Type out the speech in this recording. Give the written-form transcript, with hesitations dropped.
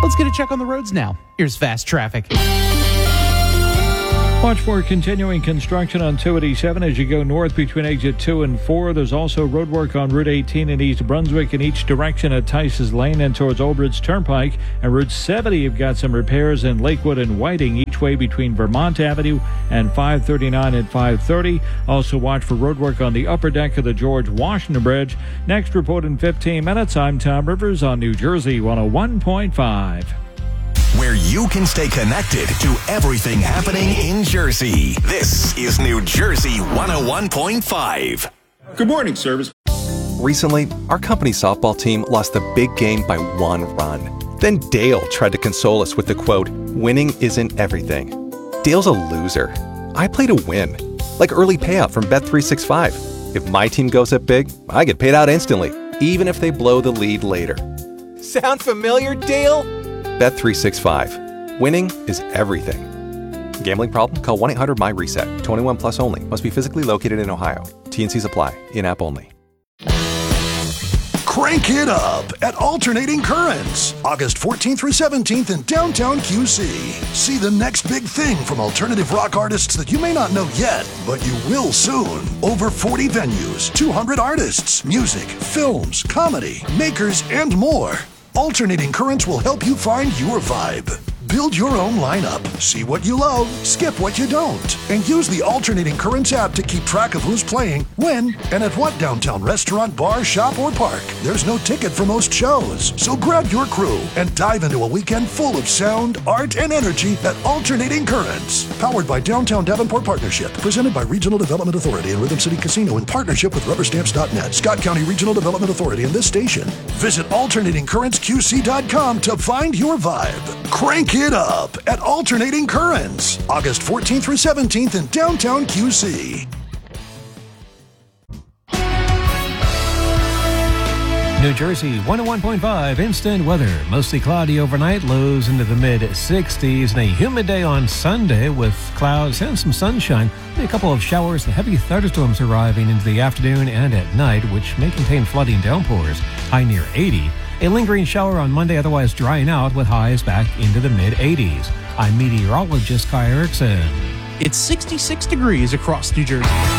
Let's get a check on the roads now. Here's Fast Traffic. Watch for continuing construction on 287 as you go north between exit 2 and 4. There's also road work on Route 18 in East Brunswick in each direction at Tice's Lane and towards Old Bridge Turnpike. And Route 70, you've got some repairs in Lakewood and Whiting each way between Vermont Avenue and 539 and 530. Also watch for road work on the upper deck of the George Washington Bridge. Next report in 15 minutes. I'm Tom Rivers on New Jersey 101.5. Where you can stay connected to everything happening in Jersey. This is New Jersey 101.5. Good morning, service. Recently, our company softball team lost the big game by 1 run. Then Dale tried to console us with the quote, "Winning isn't everything." Dale's a loser. I play to win. Like early payout from Bet365. If my team goes up big, I get paid out instantly, even if they blow the lead later. Sound familiar, Dale? Bet365. Winning is everything. Gambling problem? Call 1-800-MY-RESET. 21 plus only. Must be physically located in Ohio. T&Cs apply. In-app only. Crank it up at Alternating Currents, August 14th through 17th in downtown QC. See the next big thing from alternative rock artists that you may not know yet, but you will soon. Over 40 venues, 200 artists, music, films, comedy, makers, and more. Alternating Currents will help you find your vibe. Build your own lineup. See what you love, skip what you don't, and use the Alternating Currents app to keep track of who's playing, when, and at what downtown restaurant, bar, shop, or park. There's no ticket for most shows, so grab your crew and dive into a weekend full of sound, art, and energy at Alternating Currents. Powered by Downtown Davenport Partnership. Presented by Regional Development Authority and Rhythm City Casino in partnership with RubberStamps.net, Scott County Regional Development Authority, and this station. Visit AlternatingCurrentsQC.com to find your vibe. Crank it up at Alternating Currents, August 14th through 17th in downtown QC. New Jersey 101.5 instant weather. Mostly cloudy overnight, lows into the mid-60s, and a humid day on Sunday with clouds and some sunshine. Maybe a couple of showers and heavy thunderstorms arriving into the afternoon and at night, which may contain flooding downpours. High near 80. A lingering shower on Monday, otherwise drying out with highs back into the mid-80s. I'm meteorologist Kai Erickson. It's 66 degrees across New Jersey.